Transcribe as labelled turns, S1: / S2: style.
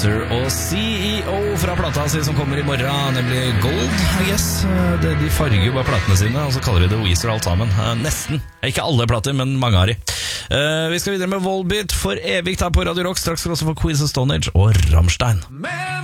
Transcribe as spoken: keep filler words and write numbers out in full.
S1: Weezer og C E O fra plata si som kommer i morgen, nemlig Gold, I guess. De, de farger jo bare platene sine, og så kaller de det Weezer alt sammen. Nesten. Ikke alle plater, men mange av de. Vi skal videre med Volbeat for evigt her på Radio Rock. Straks skal vi også få Queens of Stone Age og Rammstein.